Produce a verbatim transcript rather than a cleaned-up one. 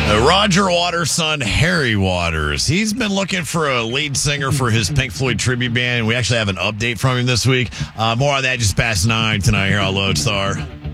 Uh, Roger Waters' son, Harry Waters. He's been looking for a lead singer for his Pink Floyd tribute band. We actually have an update from him this week. Uh, more on that just past nine tonight here on Lodestar.